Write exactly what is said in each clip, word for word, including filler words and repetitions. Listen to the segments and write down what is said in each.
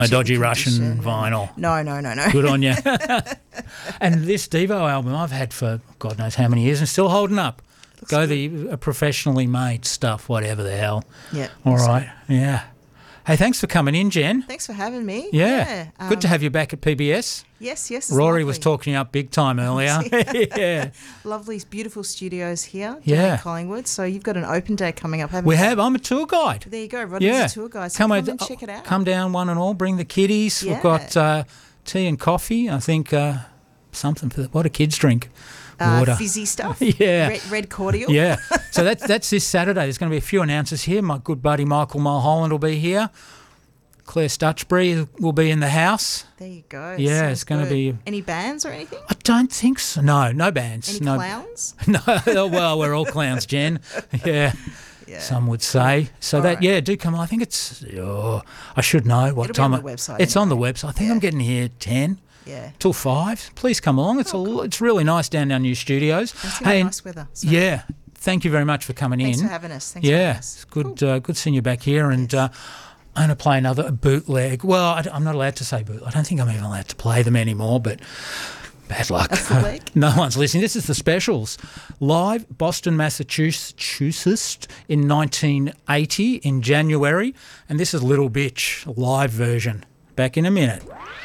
A dodgy condition. Russian vinyl. No, no, no, no. Good on you. And this Devo album I've had for God knows how many years and still holding up. Go the uh, professionally made stuff, whatever the hell. Yeah. All right. Yeah. Hey, thanks for coming in, Jen. Thanks for having me. Yeah. yeah um, Good to have you back at P B S. Yes, yes. It's Rory lovely. was talking you up big time earlier. Yeah. Lovely, beautiful studios here. Yeah. In Collingwood. So you've got an open day coming up, haven't We you? have. I'm a tour guide. There you go. Rodney's Yeah. a tour guide. So come come, over- and check it out. Come down one and all. Bring the kiddies. Yeah. We've got uh, tea and coffee. I think uh, something for what do kids drink? Uh, Water. fizzy stuff. Yeah. Red, red cordial. Yeah. So that's that's this Saturday. There's going to be a few announcers here. My good buddy Michael Mulholland will be here. Claire Stutchbury will be in the house. There you go. Yeah, Sounds it's gonna good. be- Any bands or anything? I don't think so. No, no bands. Any no. clowns? No. Well, we're all clowns, Jen. Yeah. Yeah. Some would say. So All that, right. yeah, do come. I think it's, oh, I should know what It'll be time. on the I- website It's on the anyway. website. I think Yeah. I'm getting here ten Yeah. till five. Please come along. It's Oh, a, cool. it's really nice down our new studios. It's gonna be and- nice weather. So Yeah. Thank you very much for coming Thanks in. for having us. Thanks for Yeah, having us. it's good. Uh, good seeing you back here, and uh, I'm going to play another bootleg. Well, I, am not allowed to say boot. I don't think I'm even allowed to play them anymore. But bad luck. That's the leg? No one's listening. This is the Specials, live Boston, Massachusetts, in nineteen eighty in January, and this is Little Bitch live version. Back in a minute.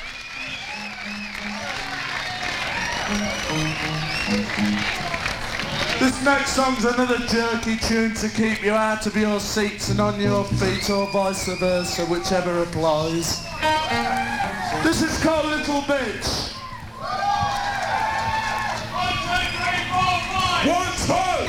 This next song's another jerky tune to keep you out of your seats and on your feet, or vice versa, whichever applies. This is called Little Bitch. One, two, three, four, five. One, two.